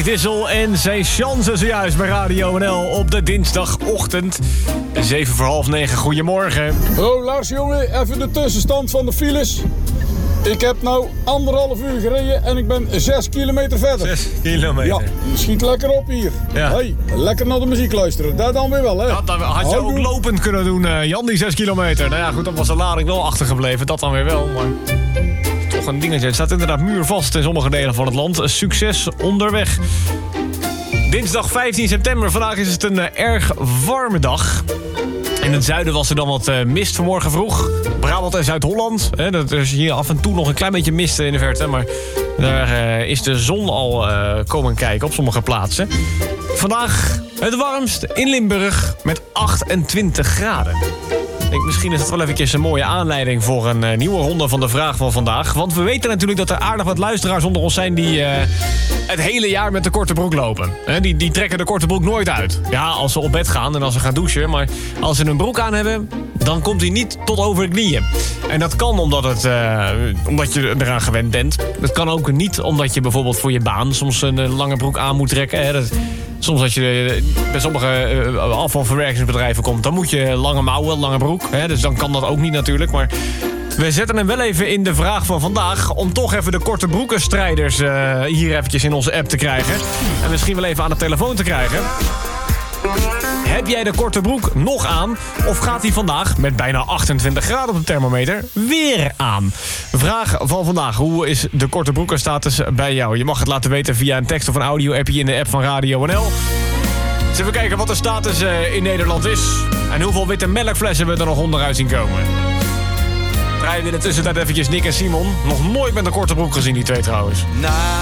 Mike Dissel en zijn chances zojuist bij Radio NL op de dinsdagochtend. 7:08. Goedemorgen. Oh, Lars jongen, even de tussenstand van de files. Ik heb nou 1,5 uur gereden en ik ben 6 kilometer verder. 6 kilometer. Ja, schiet lekker op hier. Ja. Hey, lekker naar de muziek luisteren. Dat dan weer wel, hè? Dat had je ook lopend kunnen doen, Jan, die 6 kilometer. Nou ja, goed, dan was de lading wel achtergebleven. Dat dan weer wel, maar toch een dingetje. Het staat inderdaad muurvast in sommige delen van het land. Succes onderweg. Dinsdag 15 september. Vandaag is het een erg warme dag. In het zuiden was er dan wat mist vanmorgen vroeg. Brabant en Zuid-Holland. Er is hier af en toe nog een klein beetje mist in de verte. Maar daar is de zon al komen kijken op sommige plaatsen. Vandaag het warmst in Limburg met 28 graden. Ik denk, misschien is het wel eventjes een mooie aanleiding voor een nieuwe ronde van de vraag van vandaag. Want we weten natuurlijk dat er aardig wat luisteraars onder ons zijn die het hele jaar met de korte broek lopen. Die trekken de korte broek nooit uit. Ja, als ze op bed gaan en als ze gaan douchen. Maar als ze een broek aan hebben, dan komt hij niet tot over de knieën. En dat kan omdat je eraan gewend bent. Dat kan ook niet omdat je bijvoorbeeld voor je baan soms een lange broek aan moet trekken. Soms als je bij sommige afvalverwerkingsbedrijven komt, dan moet je lange mouwen, lange broek. Dus dan kan dat ook niet natuurlijk. Maar we zetten hem wel even in de vraag van vandaag om toch even de korte broekenstrijders hier eventjes in onze app te krijgen. En misschien wel even aan de telefoon te krijgen. Heb jij de korte broek nog aan? Of gaat hij vandaag met bijna 28 graden op de thermometer weer aan? Vraag van vandaag. Hoe is de korte broekenstatus bij jou? Je mag het laten weten via een tekst of een audio-appje in de app van Radio NL. Dus even kijken wat de status in Nederland is. En hoeveel witte melkflessen we er nog onderuit zien komen. Draaien we in de tussentijd eventjes Nick en Simon. Nog nooit met een korte broek gezien, die twee trouwens.